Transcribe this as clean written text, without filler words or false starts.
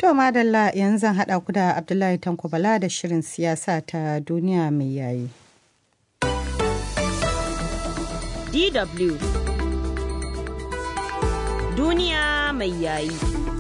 To madalla yanzu zan haɗa ku da Abdullahi Tanko Bala da shirin siyasa ta duniya mai yayi. DW Duniya mai yayi.